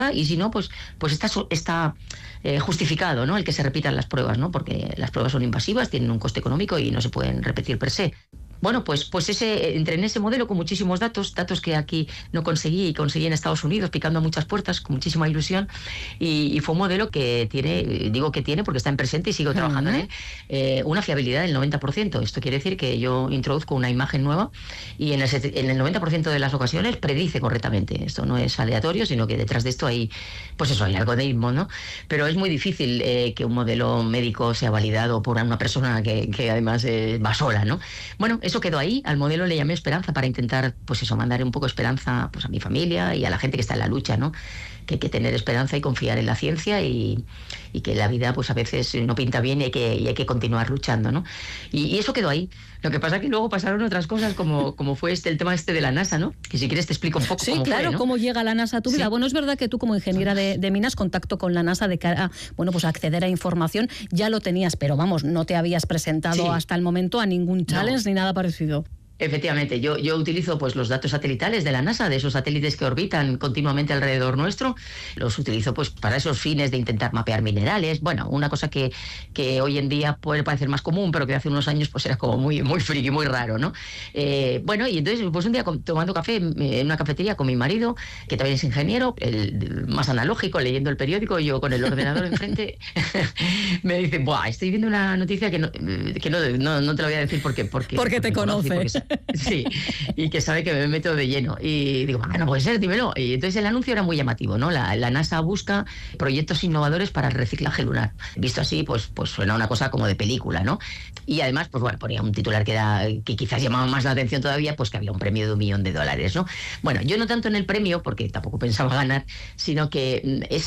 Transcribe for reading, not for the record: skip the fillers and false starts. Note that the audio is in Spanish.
y si no, pues está justificado, ¿no?, el que se repitan las pruebas, ¿no?, porque las pruebas son invasivas, tienen un coste económico y no se pueden repetir per se. Bueno, pues entré en ese modelo con muchísimos datos que aquí no conseguí y conseguí en Estados Unidos, picando a muchas puertas, con muchísima ilusión, y fue un modelo que digo que tiene porque está en presente y sigo trabajando en él, una fiabilidad del 90%. Esto quiere decir que yo introduzco una imagen nueva y en el 90% de las ocasiones predice correctamente. Esto no es aleatorio, sino que detrás de esto hay, pues eso, hay algoritmos, ¿no? Pero es muy difícil que un modelo médico sea validado por una persona que además va sola, ¿no? Bueno, eso quedó ahí. Al modelo le llamé esperanza para intentar, pues eso, mandar un poco de esperanza, pues, a mi familia y a la gente que está en la lucha, ¿no? Que hay que tener esperanza y confiar en la ciencia y que la vida, pues, a veces no pinta bien y hay que continuar luchando, ¿no? Y eso quedó ahí. Lo que pasa es que luego pasaron otras cosas, como fue el tema de la NASA, ¿no? Que si quieres te explico un poco cómo claro, fue, ¿no? cómo llega la NASA a tu vida. Bueno, es verdad que tú, como ingeniera de minas, contacto con la NASA de cara, bueno, pues a acceder a información ya lo tenías, pero vamos, no te habías presentado hasta el momento a ningún challenge ni nada parecido. Efectivamente, yo utilizo, pues, los datos satelitales de la NASA, de esos satélites que orbitan continuamente alrededor nuestro. Los utilizo, pues, para esos fines de intentar mapear minerales. Bueno, una cosa que hoy en día puede parecer más común, pero que hace unos años pues era como muy friki, muy raro, ¿no? Bueno, y entonces, pues, un día tomando café en una cafetería con mi marido, que también es ingeniero, el más analógico, leyendo el periódico, yo con el ordenador enfrente, me dice: "Buah, estoy viendo una noticia que no te la voy a decir porque te conoce". Sí, y que sabe que me meto de lleno. Y digo: "No puede ser, dímelo". Y entonces el anuncio era muy llamativo, ¿no? La NASA busca proyectos innovadores para el reciclaje lunar. Visto así, pues suena una cosa como de película, ¿no? Y además, pues bueno, ponía un titular que quizás llamaba más la atención todavía, pues que había un premio de $1 millón, ¿no? Bueno, yo no tanto en el premio, porque tampoco pensaba ganar, sino que